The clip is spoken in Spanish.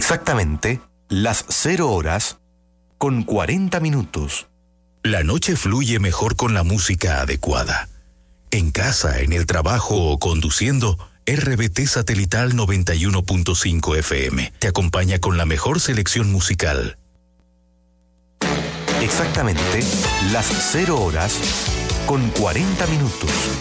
Exactamente las 0 horas con 40 minutos. La noche fluye mejor con la música adecuada. En casa, en el trabajo o conduciendo, RBT Satelital 91.5 FM te acompaña con la mejor selección musical. Exactamente las 0 horas con 40 minutos.